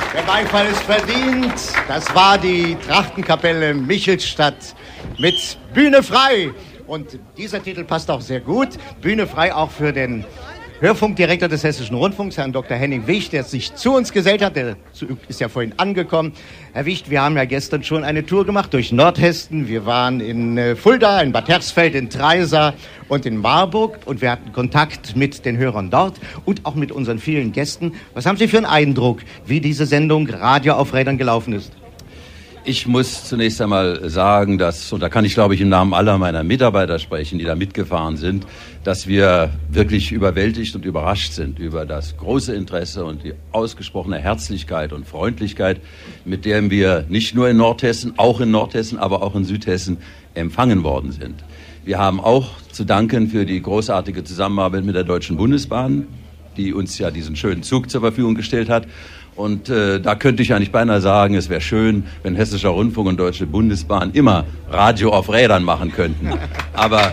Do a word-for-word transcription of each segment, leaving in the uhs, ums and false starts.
Der Beifall ist verdient. Das war die Trachtenkapelle Michelstadt mit Bühne frei. Und dieser Titel passt auch sehr gut. Bühne frei auch für den Hörfunkdirektor des Hessischen Rundfunks, Herrn Doktor Henning Wicht, der sich zu uns gesellt hat. Der ist ja vorhin angekommen. Herr Wicht, wir haben ja gestern schon eine Tour gemacht durch Nordhessen. Wir waren in Fulda, in Bad Hersfeld, in Treisa und in Marburg. Und wir hatten Kontakt mit den Hörern dort und auch mit unseren vielen Gästen. Was haben Sie für einen Eindruck, wie diese Sendung Radio auf Rädern gelaufen ist? Ich muss zunächst einmal sagen, dass, und da kann ich, glaube ich, im Namen aller meiner Mitarbeiter sprechen, die da mitgefahren sind, dass wir wirklich überwältigt und überrascht sind über das große Interesse und die ausgesprochene Herzlichkeit und Freundlichkeit, mit der wir nicht nur in Nordhessen, auch in Nordhessen, aber auch in Südhessen empfangen worden sind. Wir haben auch zu danken für die großartige Zusammenarbeit mit der Deutschen Bundesbahn, die uns ja diesen schönen Zug zur Verfügung gestellt hat. Und äh, da könnte ich eigentlich beinahe sagen, es wäre schön, wenn Hessischer Rundfunk und Deutsche Bundesbahn immer Radio auf Rädern machen könnten. Aber,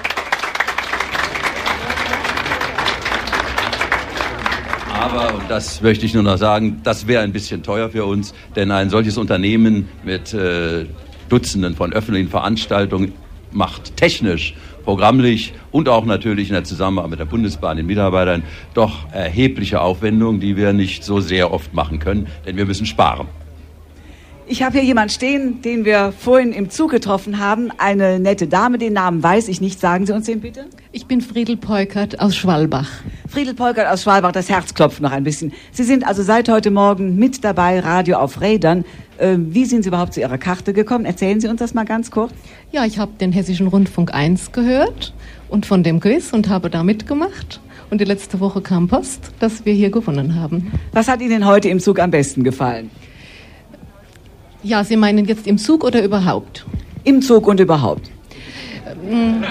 aber, und das möchte ich nur noch sagen, das wäre ein bisschen teuer für uns, denn ein solches Unternehmen mit äh, Dutzenden von öffentlichen Veranstaltungen macht technisch, programmlich und auch natürlich in der Zusammenarbeit mit der Bundesbahn, den Mitarbeitern, doch erhebliche Aufwendungen, die wir nicht so sehr oft machen können, denn wir müssen sparen. Ich habe hier jemanden stehen, den wir vorhin im Zug getroffen haben. Eine nette Dame, den Namen weiß ich nicht. Sagen Sie uns den bitte. Ich bin Friedel Peukert aus Schwalbach. Friedel Peukert aus Schwalbach, das Herz klopft noch ein bisschen. Sie sind also seit heute Morgen mit dabei, Radio auf Rädern. Äh, wie sind Sie überhaupt zu Ihrer Karte gekommen? Erzählen Sie uns das mal ganz kurz. Ja, ich habe den Hessischen Rundfunk eins gehört und von dem Quiz und habe da mitgemacht. Und die letzte Woche kam Post, dass wir hier gewonnen haben. Was hat Ihnen heute im Zug am besten gefallen? Ja, Sie meinen jetzt im Zug oder überhaupt? Im Zug und überhaupt. Ähm,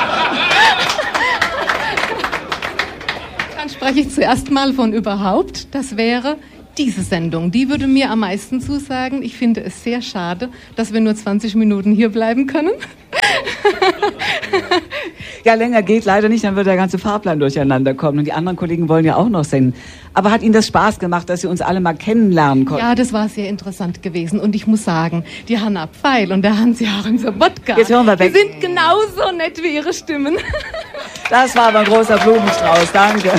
Dann spreche ich zuerst mal von überhaupt. Das wäre diese Sendung. Die würde mir am meisten zusagen. Ich finde es sehr schade, dass wir nur zwanzig Minuten hier bleiben können. Ja, länger geht leider nicht, dann wird der ganze Fahrplan durcheinander kommen. Und die anderen Kollegen wollen ja auch noch senden. Aber hat Ihnen das Spaß gemacht, dass Sie uns alle mal kennenlernen konnten? Ja, das war sehr interessant gewesen. Und ich muss sagen, die Hanna Pfeil und der Hans-Joachim Sobotka, Jetzt hören wir weg. Die sind genauso nett wie ihre Stimmen. Das war aber ein großer Blumenstrauß, danke.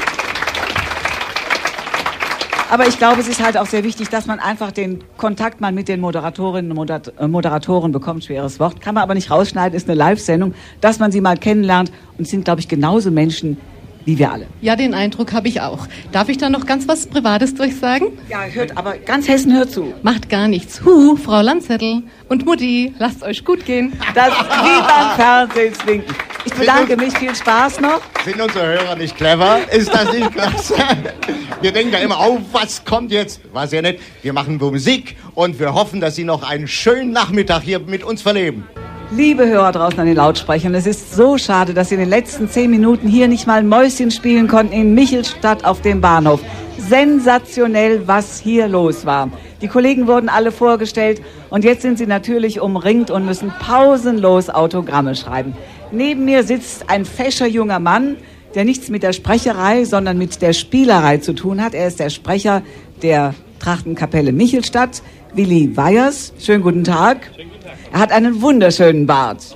Aber ich glaube, es ist halt auch sehr wichtig, dass man einfach den Kontakt mal mit den Moderatorinnen und Moderatoren bekommt. Schweres Wort, kann man aber nicht rausschneiden, ist eine Live-Sendung, dass man sie mal kennenlernt. Und sind, glaube ich, genauso Menschen wie wir alle. Ja, den Eindruck habe ich auch. Darf ich da noch ganz was Privates durchsagen? Ja, hört, aber ganz Hessen hört zu. Macht gar nichts. Hu, Frau Landzettel und Mutti, lasst euch gut gehen. Das ist wie beim Fernsehen zwinken. Ich bedanke mich, viel Spaß noch. Sind unsere Hörer nicht clever? Ist das nicht klasse? Wir denken ja immer, oh, was kommt jetzt? War sehr nett. Wir machen Musik und wir hoffen, dass Sie noch einen schönen Nachmittag hier mit uns verleben. Liebe Hörer draußen an den Lautsprechern, es ist so schade, dass Sie in den letzten zehn Minuten hier nicht mal Mäuschen spielen konnten in Michelstadt auf dem Bahnhof. Sensationell, was hier los war. Die Kollegen wurden alle vorgestellt und jetzt sind sie natürlich umringt und müssen pausenlos Autogramme schreiben. Neben mir sitzt ein fescher junger Mann, der nichts mit der Sprecherei, sondern mit der Spielerei zu tun hat. Er ist der Sprecher der Trachtenkapelle Michelstadt, Willi Weyers. Schönen guten Tag. Schönen guten Tag. Er hat einen wunderschönen Bart.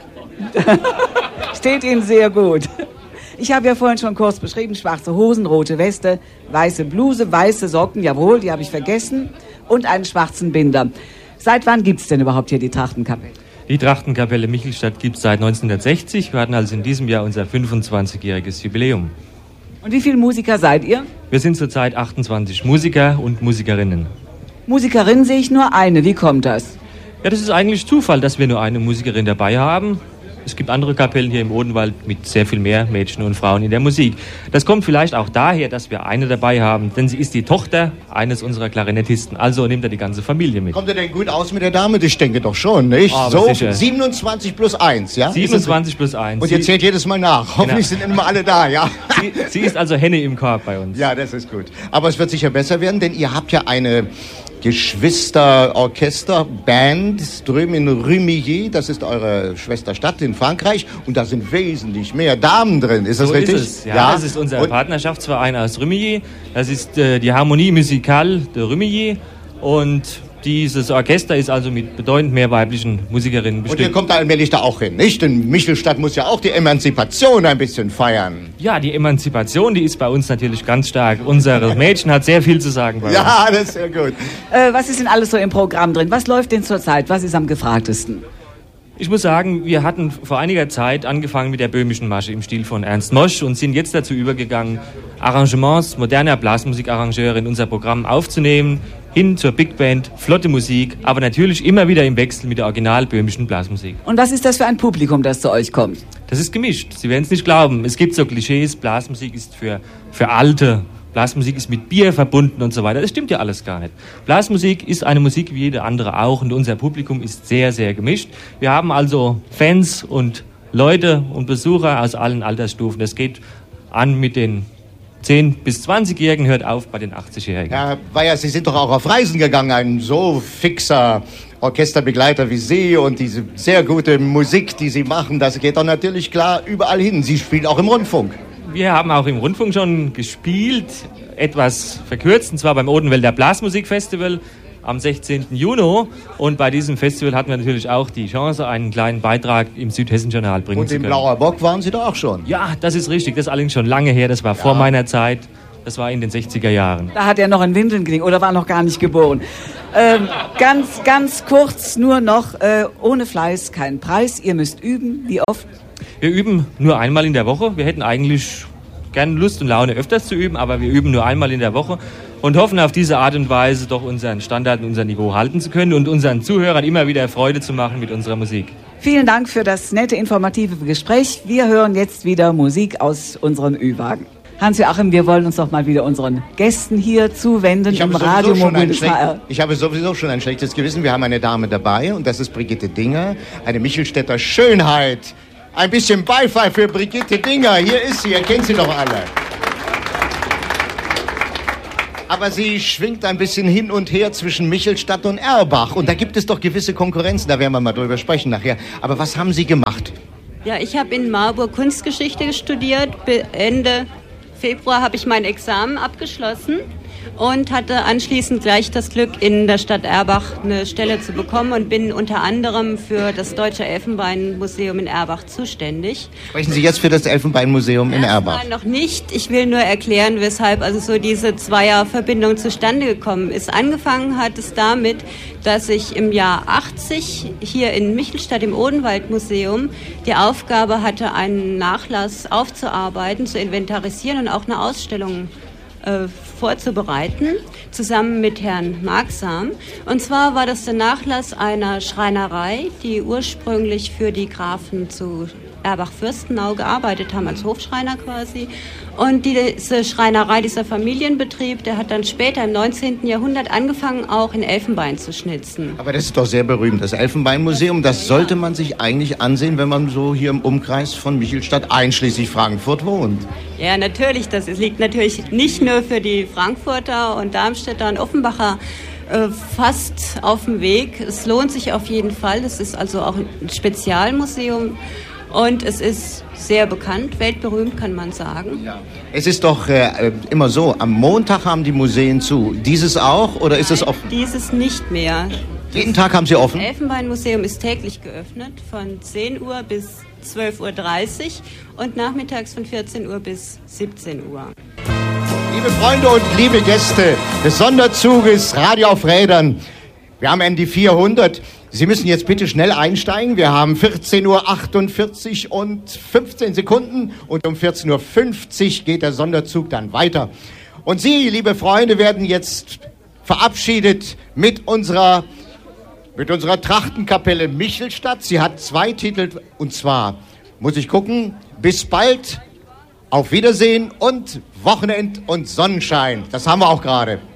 Steht Ihnen sehr gut. Ich habe ja vorhin schon kurz beschrieben, schwarze Hosen, rote Weste, weiße Bluse, weiße Socken, jawohl, die habe ich vergessen, und einen schwarzen Binder. Seit wann gibt es denn überhaupt hier die Trachtenkapelle? Die Trachtenkapelle Michelstadt gibt es seit neunzehnhundertsechzig. Wir hatten also in diesem Jahr unser fünfundzwanzigjähriges Jubiläum. Und wie viele Musiker seid ihr? Wir sind zurzeit achtundzwanzig Musiker und Musikerinnen. Musikerin sehe ich nur eine. Wie kommt das? Ja, das ist eigentlich Zufall, dass wir nur eine Musikerin dabei haben. Es gibt andere Kapellen hier im Odenwald mit sehr viel mehr Mädchen und Frauen in der Musik. Das kommt vielleicht auch daher, dass wir eine dabei haben, denn sie ist die Tochter eines unserer Klarinettisten. Also nimmt er die ganze Familie mit. Kommt er denn gut aus mit der Dame? Ich denke doch schon, nicht? Aber so, sicher. siebenundzwanzig plus eins, ja? siebenundzwanzig plus eins. Und ihr zählt jedes Mal nach. Hoffentlich Genau. sind immer alle da, ja? Sie, sie ist also Henne im Korb bei uns. Ja, das ist gut. Aber es wird sicher besser werden, denn ihr habt ja eine... Geschwisterorchester, Band, drüben in Rumilly, das ist eure Schwesterstadt in Frankreich, und da sind wesentlich mehr Damen drin, ist das so richtig? Ist es. Ja, ja, das ist unser und Partnerschaftsverein aus Rumilly, das ist äh, die Harmonie Musicale de Rumilly, und dieses Orchester ist also mit bedeutend mehr weiblichen Musikerinnen bestimmt. Und ihr kommt da allmählich da auch hin, nicht? Denn Michelstadt muss ja auch die Emanzipation ein bisschen feiern. Ja, die Emanzipation, die ist bei uns natürlich ganz stark. Unsere Mädchen hat sehr viel zu sagen bei uns. Ja, das ist sehr gut. Äh, was ist denn alles so im Programm drin? Was läuft denn zurzeit? Was ist am gefragtesten? Ich muss sagen, wir hatten vor einiger Zeit angefangen mit der böhmischen Masche im Stil von Ernst Mosch und sind jetzt dazu übergegangen, Arrangements moderner Blasmusikarrangeure in unser Programm aufzunehmen, hin zur Big Band, flotte Musik, aber natürlich immer wieder im Wechsel mit der original böhmischen Blasmusik. Und was ist das für ein Publikum, das zu euch kommt? Das ist gemischt. Sie werden es nicht glauben. Es gibt so Klischees, Blasmusik ist für, für Alte, Blasmusik ist mit Bier verbunden und so weiter. Das stimmt ja alles gar nicht. Blasmusik ist eine Musik wie jede andere auch und unser Publikum ist sehr, sehr gemischt. Wir haben also Fans und Leute und Besucher aus allen Altersstufen. Das geht an mit den zehn- bis zwanzigjährigen, hört auf bei den achtzigjährigen. Ja, Weyer, Sie sind doch auch auf Reisen gegangen, ein so fixer Orchesterbegleiter wie Sie und diese sehr gute Musik, die Sie machen, das geht doch natürlich klar überall hin. Sie spielen auch im Rundfunk. Wir haben auch im Rundfunk schon gespielt, etwas verkürzt, und zwar beim Odenwälder Blasmusikfestival am sechzehnten Juni. Und bei diesem Festival hatten wir natürlich auch die Chance, einen kleinen Beitrag im Südhessen-Journal bringen und zu können. Und im Blauer Bock waren Sie doch auch schon? Ja, das ist richtig. Das ist allerdings schon lange her. Das war ja vor meiner Zeit. Das war in den sechziger Jahren. Da hat er noch in Windeln gelegen oder war noch gar nicht geboren. Ähm, ganz, ganz kurz nur noch, äh, ohne Fleiß kein Preis. Ihr müsst üben. Wie oft? Wir üben nur einmal in der Woche. Wir hätten eigentlich gerne Lust und Laune, öfters zu üben, aber wir üben nur einmal in der Woche und hoffen auf diese Art und Weise doch unseren Standard und unser Niveau halten zu können und unseren Zuhörern immer wieder Freude zu machen mit unserer Musik. Vielen Dank für das nette, informative Gespräch. Wir hören jetzt wieder Musik aus unserem Ü-Wagen. Hans-Joachim, wir wollen uns doch mal wieder unseren Gästen hier zuwenden ich im habe Radiomobil des H R. Ich habe sowieso schon ein schlechtes Gewissen. Wir haben eine Dame dabei und das ist Brigitte Dinger, eine Michelstädter Schönheit. Ein bisschen Beifall für Brigitte Dinger. Hier ist sie, ihr kennt sie doch alle. Aber sie schwingt ein bisschen hin und her zwischen Michelstadt und Erbach. Und da gibt es doch gewisse Konkurrenzen, da werden wir mal drüber sprechen nachher. Aber was haben Sie gemacht? Ja, ich habe in Marburg Kunstgeschichte studiert. Ende Februar habe ich mein Examen abgeschlossen und hatte anschließend gleich das Glück, in der Stadt Erbach eine Stelle zu bekommen und bin unter anderem für das Deutsche Elfenbeinmuseum in Erbach zuständig. Sprechen Sie jetzt für das Elfenbeinmuseum in Erbach? Nein, noch nicht. Ich will nur erklären, weshalb also so diese Zweierverbindung zustande gekommen ist. Angefangen hat es damit, dass ich im Jahr achtzig hier in Michelstadt im Odenwaldmuseum die Aufgabe hatte, einen Nachlass aufzuarbeiten, zu inventarisieren und auch eine Ausstellung äh, vorzubereiten, zusammen mit Herrn Marksam. Und zwar war das der Nachlass einer Schreinerei, die ursprünglich für die Grafen zu Erbach-Fürstenau gearbeitet haben, als Hofschreiner quasi. Und diese Schreinerei, dieser Familienbetrieb, der hat dann später im neunzehnten Jahrhundert angefangen, auch in Elfenbein zu schnitzen. Aber das ist doch sehr berühmt, das Elfenbeinmuseum. Das sollte man sich eigentlich ansehen, wenn man so hier im Umkreis von Michelstadt, einschließlich Frankfurt, wohnt. Ja, natürlich. Das liegt natürlich nicht nur für die Frankfurter und Darmstädter und Offenbacher äh, fast auf dem Weg. Es lohnt sich auf jeden Fall. Es ist also auch ein Spezialmuseum. Und es ist sehr bekannt, weltberühmt kann man sagen. Ja. Es ist doch äh, immer so, am Montag haben die Museen zu. Dieses auch oder ist Nein, es offen? Dieses nicht mehr. Jeden Tag haben Sie offen? Das Elfenbeinmuseum ist täglich geöffnet von zehn Uhr bis zwölf Uhr dreißig und nachmittags von vierzehn Uhr bis siebzehn Uhr. Liebe Freunde und liebe Gäste des Sonderzuges Radio auf Rädern, wir haben N D vierhundert. Sie müssen jetzt bitte schnell einsteigen. Wir haben vierzehn Uhr achtundvierzig und fünfzehn Sekunden und um vierzehn Uhr fünfzig geht der Sonderzug dann weiter. Und Sie, liebe Freunde, werden jetzt verabschiedet mit unserer, mit unserer Trachtenkapelle Michelstadt. Sie hat zwei Titel und zwar, muss ich gucken, bis bald, auf Wiedersehen und Wochenend und Sonnenschein. Das haben wir auch gerade.